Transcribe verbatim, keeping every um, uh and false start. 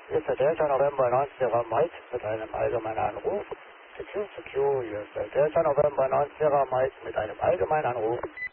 Hier ist der Delta November neun Sierra Mike mit einem allgemeinen Anruf. Secure, Secure, hier ist der Delta November neun Sierra Mike mit einem allgemeinen Anruf.